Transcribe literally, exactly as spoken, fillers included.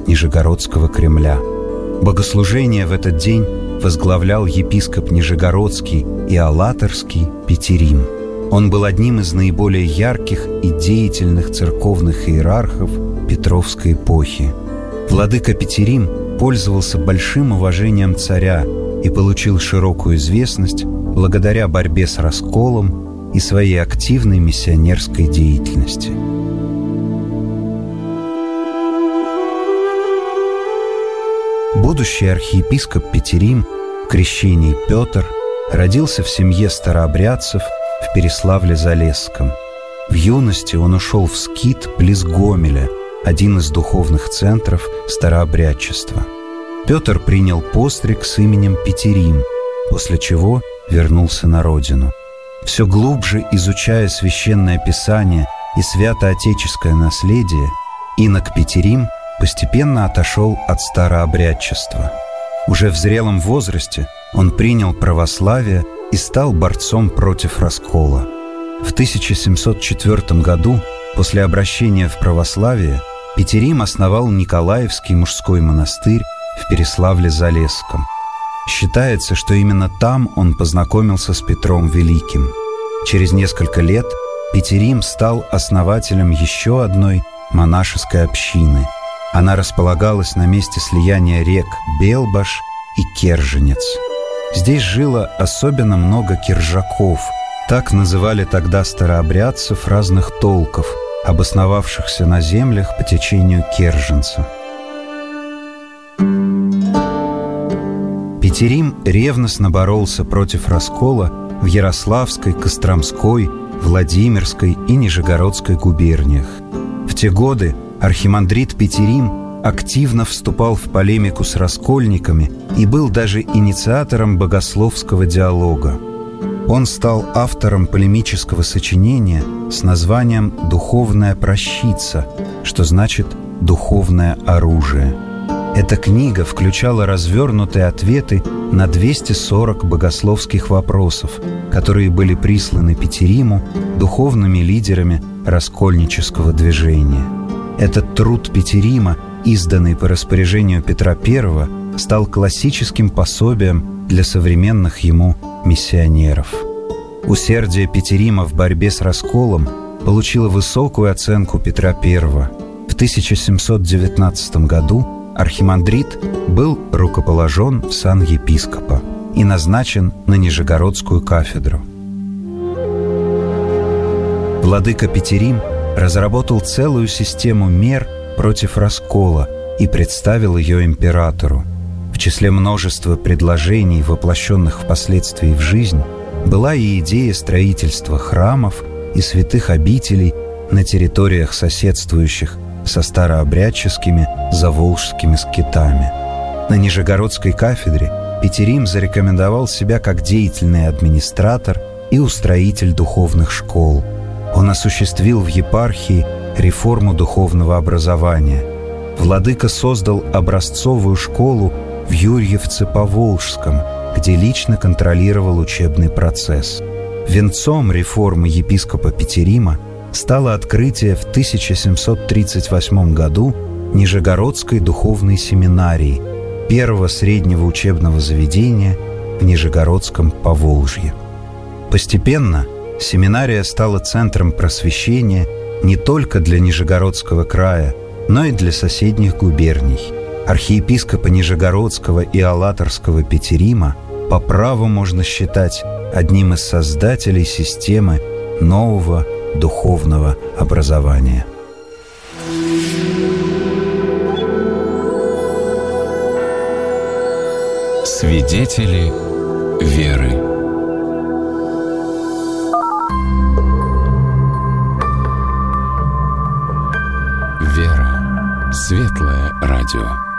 Нижегородского Кремля. Богослужение в этот день возглавлял епископ Нижегородский и Алаторский Петерим. Он был одним из наиболее ярких и деятельных церковных иерархов Петровской эпохи. Владыка Петерим пользовался большим уважением царя и получил широкую известность благодаря борьбе с расколом и своей активной миссионерской деятельности. Будущий архиепископ Петерим, в крещении Петр, родился в семье старообрядцев в Переславле-Залесском. В юности он ушел в скит близ Гомеля, один из духовных центров старообрядчества. Петр принял постриг с именем Петерим, после чего вернулся на родину. Все глубже изучая священное писание и святоотеческое наследие, инок Петерим постепенно отошел от старообрядчества. Уже в зрелом возрасте он принял православие и стал борцом против раскола. В тысяча семьсот четвёртом году, после обращения в православие, Петерим основал Николаевский мужской монастырь в Переславле-Залесском. Считается, что именно там он познакомился с Петром Великим. Через несколько лет Петерим стал основателем еще одной монашеской общины. Она располагалась на месте слияния рек Белбаш и Керженец. Здесь жило особенно много киржаков, так называли тогда старообрядцев разных толков, обосновавшихся на землях по течению Керженца. Петерим ревностно боролся против раскола в Ярославской, Костромской, Владимирской и Нижегородской губерниях. В те годы архимандрит Петерим активно вступал в полемику с раскольниками и был даже инициатором богословского диалога. Он стал автором полемического сочинения с названием «Духовная пращица», что значит «духовное оружие». Эта книга включала развернутые ответы на двести сорок богословских вопросов, которые были присланы Петериму духовными лидерами раскольнического движения. Этот труд Петерима, изданный по распоряжению Петра Первого, стал классическим пособием для современных ему миссионеров. Усердие Петерима в борьбе с расколом получило высокую оценку Петра Первого. В тысяча семьсот девятнадцатом году архимандрит был рукоположен в сан епископа и назначен на Нижегородскую кафедру. Владыка Петерим разработал целую систему мер против раскола и представил ее императору. В числе множества предложений, воплощенных впоследствии в жизнь, была и идея строительства храмов и святых обителей на территориях, соседствующих со старообрядческими заволжскими скитами. На Нижегородской кафедре Петерим зарекомендовал себя как деятельный администратор и устроитель духовных школ. Он осуществил в епархии реформу духовного образования. Владыка создал образцовую школу в Юрьевце-Поволжском, где лично контролировал учебный процесс. Венцом реформы епископа Петерима стало открытие в тысяча семьсот тридцать восьмом году Нижегородской духовной семинарии, первого среднего учебного заведения в Нижегородском Поволжье. Постепенно семинария стала центром просвещения не только для Нижегородского края, но и для соседних губерний. Архиепископа Нижегородского и Алаторского Петерима по праву можно считать одним из создателей системы нового духовного образования. Свидетели веры. Вера. Светлое радио.